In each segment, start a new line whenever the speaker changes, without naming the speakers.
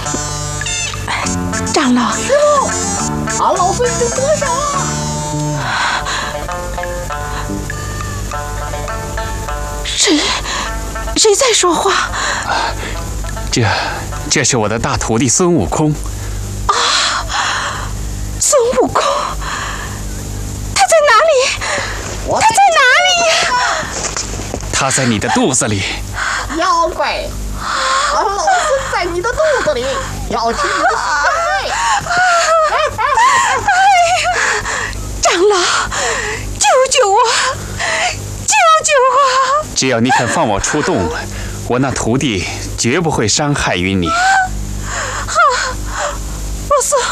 长老，
师傅，俺老孙已经得手了。
谁在说话？
这是我的大徒弟孙悟空。
啊，孙悟空，他在哪里？他在哪里呀？
他在你的肚子里。
妖怪，俺老孙在你的肚子里，要吃你的血脉！
长老，救救我！救救我！
只要你肯放我出洞，我那徒弟绝不会伤害于你。
好，我送。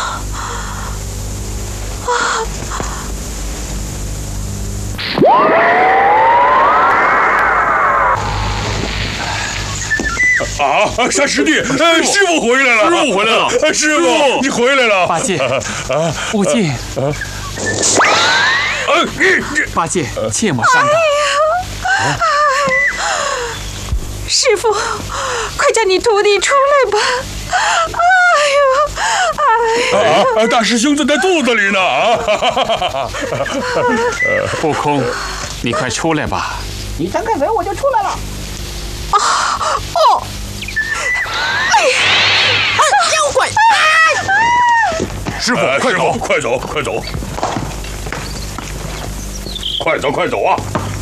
山师弟，师傅回来了！师傅回来了！师傅，你回来了！
八戒，悟净，八戒，切莫伤他。
师傅，快叫你徒弟出来吧！
大师兄在他肚子里呢！
悟空，你快出来吧！
你张开嘴，我就出来了。妖怪！
师傅，快走，快走，快走！快走，快走啊！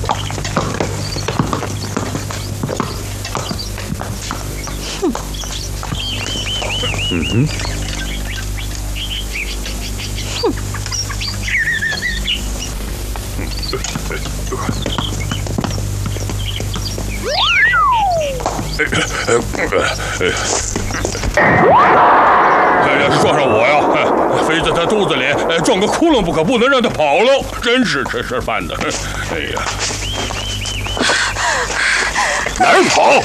撞上我呀！非在他肚子里撞个窟窿不可，不能让他跑喽！真是这事办的。哎呀，哪儿跑？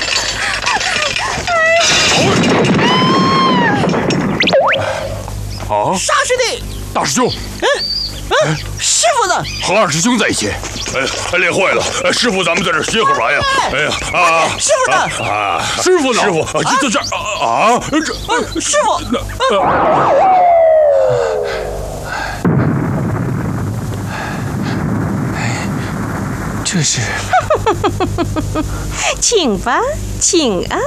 啊！
沙师弟，
大师兄，
师傅呢？
和二师兄在一起。练坏了，师傅，咱们在这歇会儿吧呀！哎呀
师傅呢？
师傅呢？师傅就在这啊！这
师傅，
这是，
请吧，请啊，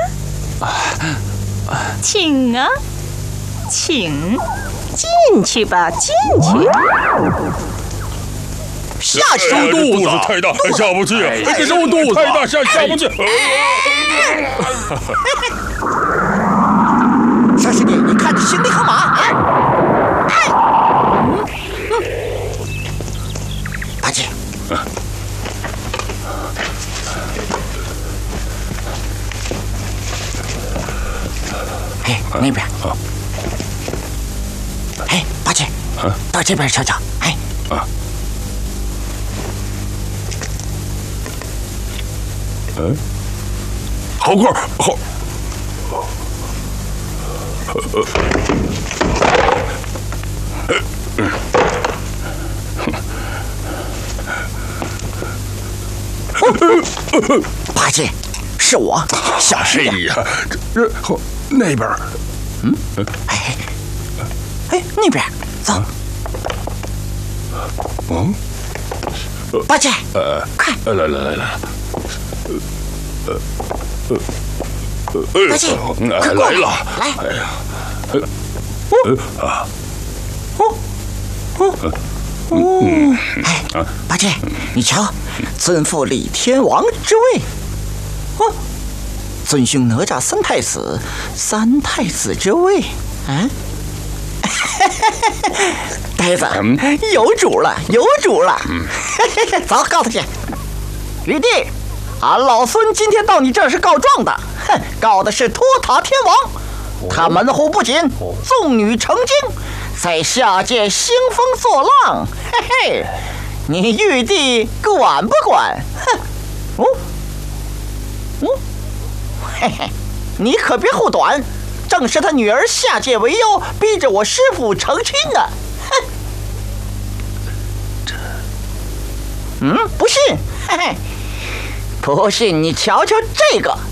请啊，请进去吧，进去。
下去！
收肚子太大，下不去；收肚子太大，下不去。
沙师弟，你看这行李河马！八戒，哎，那边。哎，八戒，到这边瞧瞧。哎。
好块儿，好。
八戒，是我，小师弟。
哎呀，这那边，
哎，那边，走。八戒，快，
来。
八戒，快过来！来，
哎呀，
哎，八戒，你瞧，尊父李天王之位，尊兄哪吒三太子之位，呆子，有主了，有主了！走，告他去。玉帝，俺老孙今天到你这儿是告状的，告的是托塔天王，他门户不仅，纵女成精，在下界兴风作浪。嘿嘿，你玉帝管不管？嘿嘿，你可别护短，正是他女儿下界为妖，逼着我师父成亲呢。不信？嘿嘿，不信你瞧瞧这个。